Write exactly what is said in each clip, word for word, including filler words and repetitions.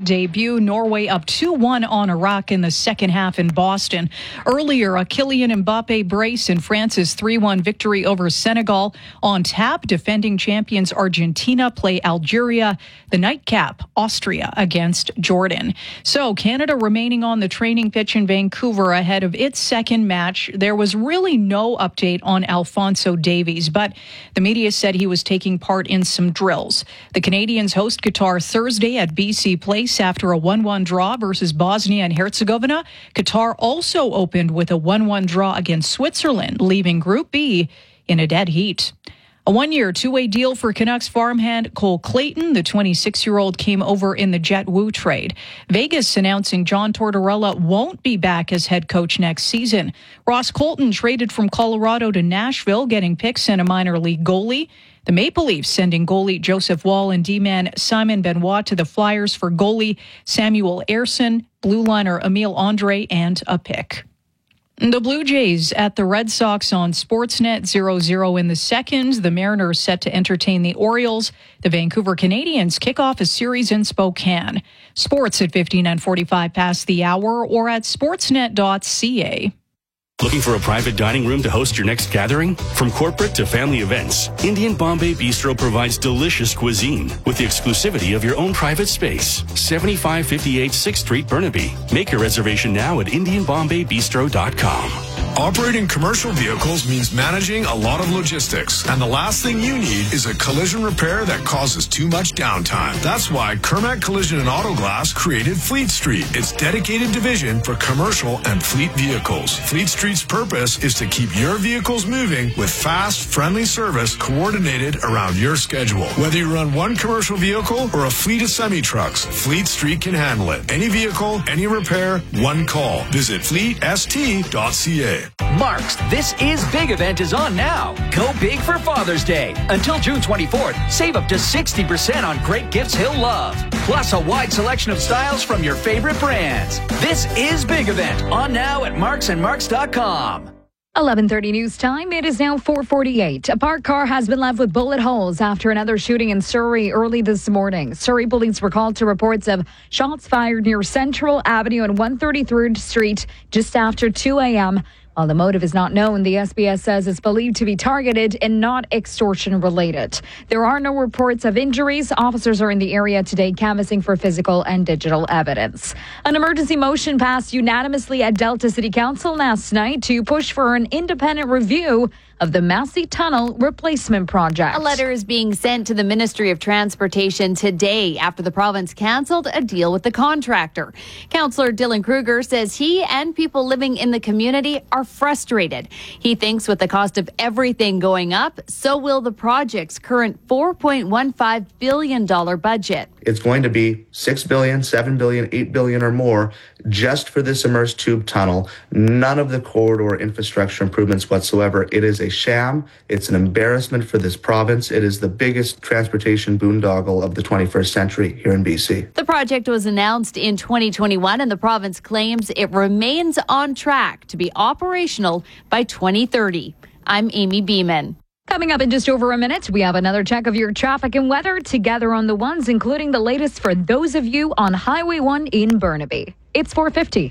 debut. Norway up two one on Iraq in the second half in Boston. Earlier, a Kylian Mbappe brace in France's three one victory over Senegal. On tap, defending champions Argentina play Algeria. The nightcap, Austria against Jordan. So Canada remaining on the training pitch in Vancouver ahead of its second match. There was really no update on Alphonso Davies, but the media said he was taking part in some drills. The Canadians host Qatar Thursday at B C Place after a one one draw versus Bosnia and Herzegovina. Qatar also opened with a one one draw against Switzerland, leaving Group B in a dead heat. A one-year, two-way deal for Canucks farmhand Cole Clayton. The twenty-six-year-old came over in the Jet Wu trade. Vegas announcing John Tortorella won't be back as head coach next season. Ross Colton traded from Colorado to Nashville, getting picks and a minor league goalie. The Maple Leafs sending goalie Joseph Wall and D-man Simon Benoit to the Flyers for goalie Samuel Ersson, blue liner Emile Andre, and a pick. The Blue Jays at the Red Sox on Sportsnet, zero zero in the second. The Mariners set to entertain the Orioles. The Vancouver Canadians kick off a series in Spokane. Sports at fifty-nine forty-five past the hour or at sportsnet dot c a. Looking for a private dining room to host your next gathering? From corporate to family events, Indian Bombay Bistro provides delicious cuisine with the exclusivity of your own private space. seventy-five fifty-eight sixth Street, Burnaby. Make your reservation now at indian bombay bistro dot com. Operating commercial vehicles means managing a lot of logistics, and the last thing you need is a collision repair that causes too much downtime. That's why Kermac Collision and Auto Glass created Fleet Street, its dedicated division for commercial and fleet vehicles. Fleet Street's purpose is to keep your vehicles moving with fast, friendly service coordinated around your schedule. Whether you run one commercial vehicle or a fleet of semi-trucks, Fleet Street can handle it. Any vehicle, any repair, one call. Visit fleet s t dot c a. Mark's This Is Big event is on now. Go big for Father's Day. Until June twenty-fourth, save up to sixty percent on great gifts he'll love. Plus a wide selection of styles from your favorite brands. This Is Big event on now at marks and marks dot com. eleven thirty news time. It is now four forty-eight. A parked car has been left with bullet holes after another shooting in Surrey early this morning. Surrey police were called to reports of shots fired near Central Avenue and one thirty-third Street just after two a.m. While the motive is not known, the S B S says it's believed to be targeted and not extortion related. There are no reports of injuries. Officers are in the area today canvassing for physical and digital evidence. An emergency motion passed unanimously at Delta City Council last night to push for an independent review of the Massey Tunnel replacement project. A letter is being sent to the Ministry of Transportation today after the province cancelled a deal with the contractor. Councillor Dylan Kruger says he and people living in the community are frustrated. He thinks with the cost of everything going up, so will the project's current four point one five billion dollars budget. It's going to be six billion dollars, seven billion dollars, eight billion dollars or more just for this immersed tube tunnel. None of the corridor infrastructure improvements whatsoever. It is a sham. It's an embarrassment for this province. It is the biggest transportation boondoggle of the twenty-first century here in B C. The project was announced in twenty twenty-one and the province claims it remains on track to be operational by twenty thirty. I'm Amy Beeman. Coming up in just over a minute, we have another check of your traffic and weather together on the ones, including the latest for those of you on Highway one in Burnaby. It's four fifty.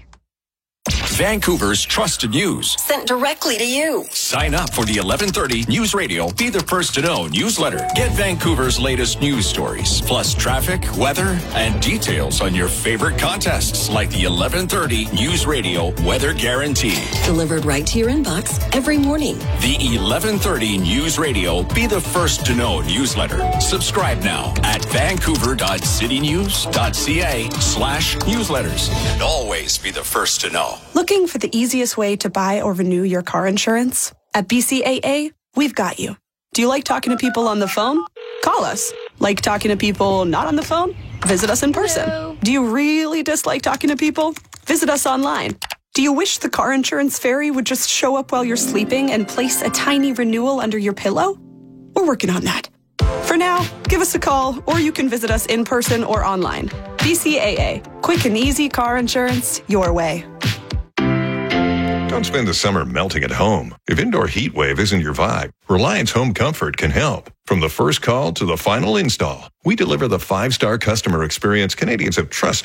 Vancouver's trusted news. Sent directly to you. Sign up for the eleven thirty News Radio Be the First to Know newsletter. Get Vancouver's latest news stories, plus traffic, weather, and details on your favorite contests like the eleven thirty News Radio Weather Guarantee. Delivered right to your inbox every morning. The eleven thirty News Radio Be the First to Know newsletter. Subscribe now at vancouver dot city news dot c a slash newsletters. And always be the first to know. Looking for the easiest way to buy or renew your car insurance? At B C A A, we've got you. Do you like talking to people on the phone? Call us. Like talking to people not on the phone? Visit us in person. Hello. Do you really dislike talking to people? Visit us online. Do you wish the car insurance fairy would just show up while you're sleeping and place a tiny renewal under your pillow? We're working on that. For now, give us a call or you can visit us in person or online. B C A A. Quick and easy car insurance your way. Don't spend the summer melting at home. If indoor heat wave isn't your vibe, Reliance Home Comfort can help. From the first call to the final install, we deliver the five-star customer experience Canadians have trusted